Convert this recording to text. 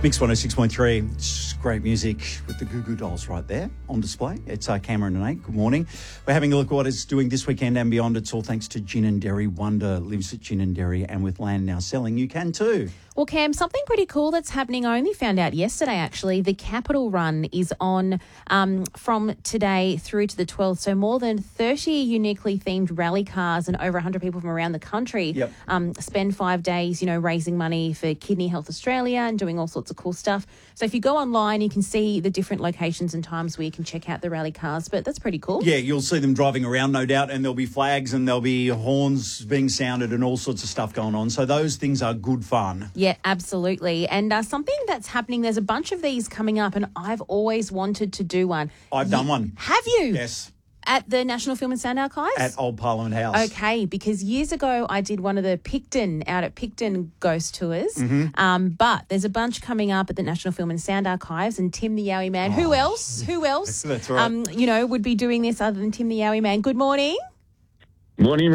Mix 106.3. It's great music with the Goo Goo Dolls right there on display. It's Cameron and Nate. Good morning. We're having a look at what it's doing this weekend and beyond. It's all thanks to Gin and Dairy Wonder. Lives at Gin and Dairy, and with land now selling, you can too. Well, Cam, something pretty cool that's happening. I only found out yesterday, actually. The Capital Run is on from today through to the 12th. So more than 30 uniquely themed rally cars and over 100 people from around the country spend 5 days, raising money for Kidney Health Australia and doing all sorts of cool stuff. So if you go online, you can see the different locations and times where you can check out the rally cars. But that's pretty cool. Yeah, you'll see them driving around, no doubt, and there'll be flags and there'll be horns being sounded and all sorts of stuff going on. So those things are good fun. Yeah, absolutely. And something that's happening, there's a bunch of these coming up, and I've always wanted to do one. I've done one. Have you? Yes. At the National Film and Sound Archives? At Old Parliament House. Okay, because years ago I did one of the out at Picton ghost tours. Mm-hmm. But there's a bunch coming up at the National Film and Sound Archives, and Tim the Yowie Man. Who else? That's right. Would be doing this other than Tim the Yowie Man. Good morning. Morning.